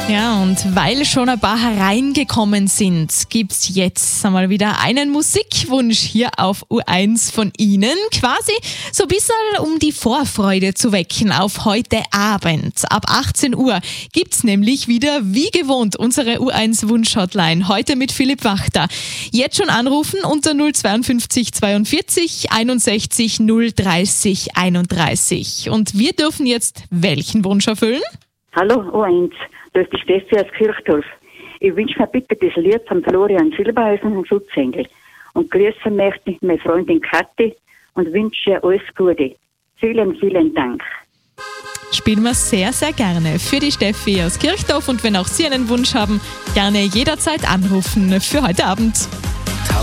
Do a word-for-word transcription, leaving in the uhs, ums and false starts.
Ja, und weil schon ein paar hereingekommen sind, gibt's jetzt einmal wieder einen Musikwunsch hier auf U eins von Ihnen. Quasi so ein bisschen, um die Vorfreude zu wecken auf heute Abend. Ab achtzehn Uhr gibt's nämlich wieder, wie gewohnt, unsere U eins Wunsch-Hotline. Heute mit Philipp Wachter. Jetzt schon anrufen unter null zweiundfünfzig zweiundvierzig einundsechzig null dreißig einunddreißig. Und wir dürfen jetzt welchen Wunsch erfüllen? Hallo U eins, da ist die Steffi aus Kirchdorf. Ich wünsche mir bitte das Lied von Florian Silbereisen und Schutzengel. Und grüßen möchte ich meine Freundin Kathi und wünsche ihr alles Gute. Vielen, vielen Dank. Spielen wir sehr, sehr gerne für die Steffi aus Kirchdorf. Und wenn auch Sie einen Wunsch haben, gerne jederzeit anrufen für heute Abend.